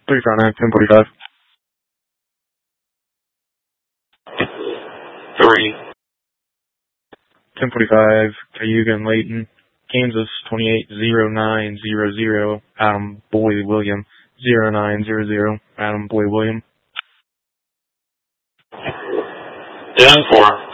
3 Frontenac, 1045. 3. 1045, Cayuga and Layton, Kansas 280900, Adam Boy William, 0900, Adam Boy William. 10-4.